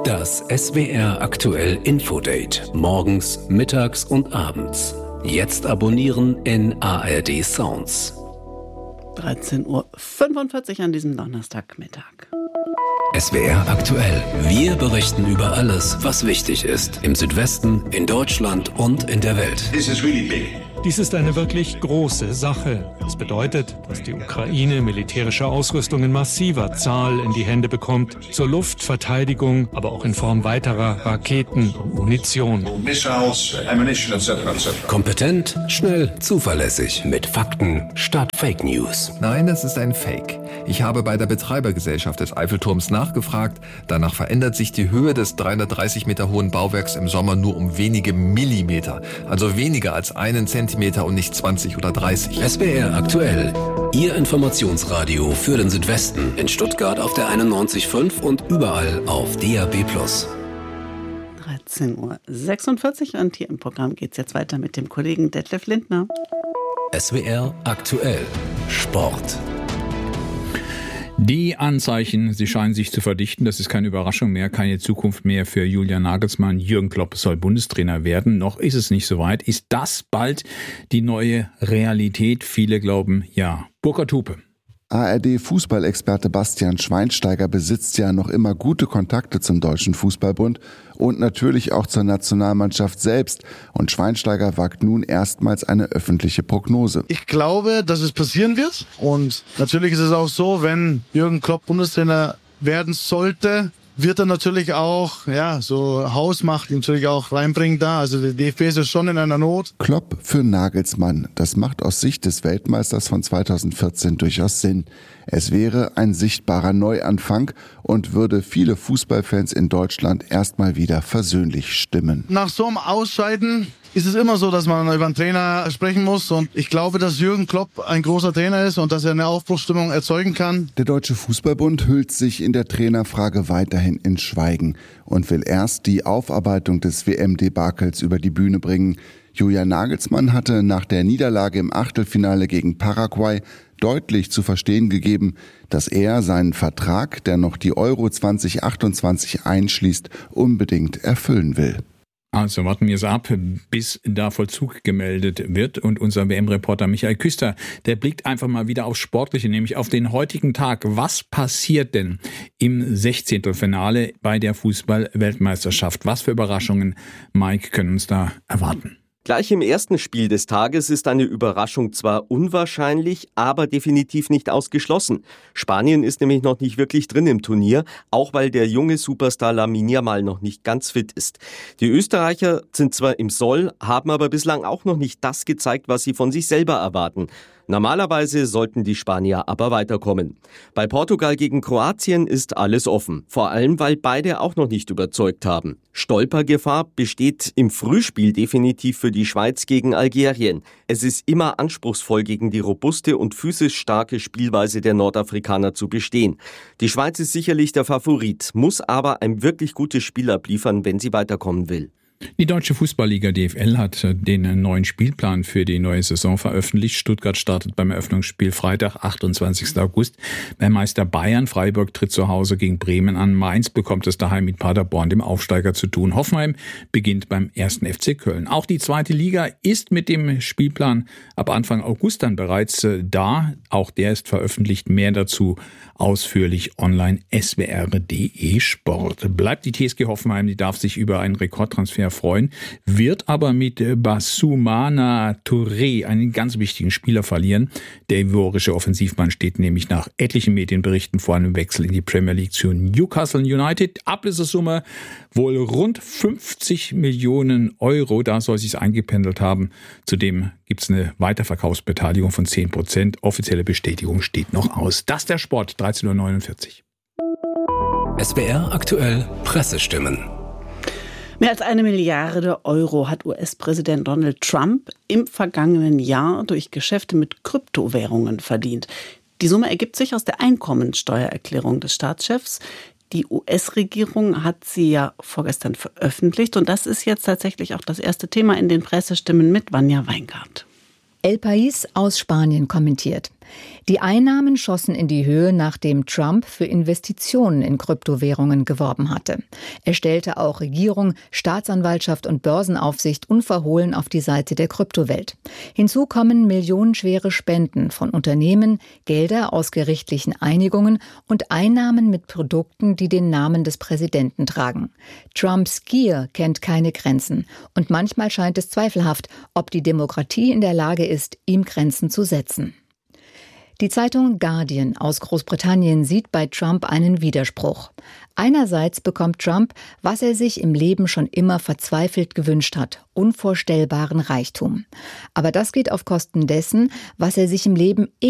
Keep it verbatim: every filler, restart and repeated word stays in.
Das S W R aktuell Infodate. Morgens, mittags und abends. Jetzt abonnieren in A R D Sounds. dreizehn Uhr fünfundvierzig an diesem Donnerstagmittag. S W R aktuell. Wir berichten über alles, was wichtig ist. Im Südwesten, in Deutschland und in der Welt. This is really big. Dies ist eine wirklich große Sache. Das bedeutet, dass die Ukraine militärische Ausrüstung in massiver Zahl in die Hände bekommt, zur Luftverteidigung, aber auch in Form weiterer Raketen und Munition. Missiles, ammunition, et cetera et cetera. Kompetent, schnell, zuverlässig, mit Fakten statt Fake News. Nein, es ist ein Fake. Ich habe bei der Betreibergesellschaft des Eiffelturms nachgefragt. Danach verändert sich die Höhe des dreihundertdreißig Meter hohen Bauwerks im Sommer nur um wenige Millimeter. Also weniger als einen Zentimeter und nicht zwanzig oder dreißig. S W R aktuell. Ihr Informationsradio für den Südwesten. In Stuttgart auf der einundneunzig Komma fünf und überall auf D A B plus. dreizehn Uhr sechsundvierzig und hier im Programm geht es jetzt weiter mit dem Kollegen Detlef Lindner. S W R aktuell. Sport. Die Anzeichen, sie scheinen sich zu verdichten. Das ist keine Überraschung mehr, keine Zukunft mehr für Julian Nagelsmann. Jürgen Klopp soll Bundestrainer werden. Noch ist es nicht soweit. Ist das bald die neue Realität? Viele glauben ja. Burkhard Hupe. A R D-Fußballexperte Bastian Schweinsteiger besitzt ja noch immer gute Kontakte zum Deutschen Fußballbund und natürlich auch zur Nationalmannschaft selbst. Und Schweinsteiger wagt nun erstmals eine öffentliche Prognose. Ich glaube, dass es passieren wird. Und natürlich ist es auch so, wenn Jürgen Klopp Bundestrainer werden sollte, wird er natürlich auch, ja, so Hausmacht natürlich auch reinbringen da. Also der D F B ist ja schon in einer Not. Klopp für Nagelsmann. Das macht aus Sicht des Weltmeisters von zweitausendvierzehn durchaus Sinn. Es wäre ein sichtbarer Neuanfang und würde viele Fußballfans in Deutschland erstmal wieder versöhnlich stimmen. Nach so einem Ausscheiden ist es immer so, dass man über einen Trainer sprechen muss. Und ich glaube, dass Jürgen Klopp ein großer Trainer ist und dass er eine Aufbruchsstimmung erzeugen kann. Der Deutsche Fußballbund hüllt sich in der Trainerfrage weiterhin in Schweigen und will erst die Aufarbeitung des W M-Debakels über die Bühne bringen. Julian Nagelsmann hatte nach der Niederlage im Achtelfinale gegen Paraguay deutlich zu verstehen gegeben, dass er seinen Vertrag, der noch die Euro zwanzig achtundzwanzig einschließt, unbedingt erfüllen will. Also warten wir es ab, bis da Vollzug gemeldet wird. Und unser W M-Reporter Michael Küster, der blickt einfach mal wieder aufs Sportliche, nämlich auf den heutigen Tag. Was passiert denn im Sechzehntelfinale bei der Fußball-Weltmeisterschaft? Was für Überraschungen, Mike, können uns da erwarten? Gleich im ersten Spiel des Tages ist eine Überraschung zwar unwahrscheinlich, aber definitiv nicht ausgeschlossen. Spanien ist nämlich noch nicht wirklich drin im Turnier, auch weil der junge Superstar Lamine Yamal noch nicht ganz fit ist. Die Österreicher sind zwar im Soll, haben aber bislang auch noch nicht das gezeigt, was sie von sich selber erwarten. Normalerweise sollten die Spanier aber weiterkommen. Bei Portugal gegen Kroatien ist alles offen, vor allem weil beide auch noch nicht überzeugt haben. Stolpergefahr besteht im Frühspiel definitiv für die Schweiz gegen Algerien. Es ist immer anspruchsvoll, gegen die robuste und physisch starke Spielweise der Nordafrikaner zu bestehen. Die Schweiz ist sicherlich der Favorit, muss aber ein wirklich gutes Spiel abliefern, wenn sie weiterkommen will. Die Deutsche Fußballliga D F L hat den neuen Spielplan für die neue Saison veröffentlicht. Stuttgart startet beim Eröffnungsspiel Freitag, achtundzwanzigsten August. Beim Meister Bayern, Freiburg tritt zu Hause gegen Bremen an. Mainz bekommt es daheim mit Paderborn, dem Aufsteiger, zu tun. Hoffenheim beginnt beim ersten F C Köln. Auch die zweite Liga ist mit dem Spielplan ab Anfang August dann bereits da. Auch der ist veröffentlicht. Mehr dazu ausführlich online S W R punkt de Sport. Bleibt die T S G Hoffenheim, die darf sich über einen Rekordtransfer freuen, wird aber mit Bassoumana Touré einen ganz wichtigen Spieler verlieren. Der ivorische Offensivmann steht nämlich nach etlichen Medienberichten vor einem Wechsel in die Premier League zu Newcastle United. Ablösesumme wohl rund fünfzig Millionen Euro, da soll sich's eingependelt haben. Zudem gibt's eine Weiterverkaufsbeteiligung von zehn Prozent. Offizielle Bestätigung steht noch aus. Das ist der Sport, dreizehn Uhr neunundvierzig. S W R aktuell Pressestimmen. Mehr als eine Milliarde Euro hat U S-Präsident Donald Trump im vergangenen Jahr durch Geschäfte mit Kryptowährungen verdient. Die Summe ergibt sich aus der Einkommensteuererklärung des Staatschefs. Die U S-Regierung hat sie ja vorgestern veröffentlicht und das ist jetzt tatsächlich auch das erste Thema in den Pressestimmen mit Vanja Weingart. El País aus Spanien kommentiert: Die Einnahmen schossen in die Höhe, nachdem Trump für Investitionen in Kryptowährungen geworben hatte. Er stellte auch Regierung, Staatsanwaltschaft und Börsenaufsicht unverhohlen auf die Seite der Kryptowelt. Hinzu kommen millionenschwere Spenden von Unternehmen, Gelder aus gerichtlichen Einigungen und Einnahmen mit Produkten, die den Namen des Präsidenten tragen. Trumps Gier kennt keine Grenzen und manchmal scheint es zweifelhaft, ob die Demokratie in der Lage ist, ihm Grenzen zu setzen. Die Zeitung Guardian aus Großbritannien sieht bei Trump einen Widerspruch. Einerseits bekommt Trump, was er sich im Leben schon immer verzweifelt gewünscht hat, unvorstellbaren Reichtum. Aber das geht auf Kosten dessen, was er sich im Leben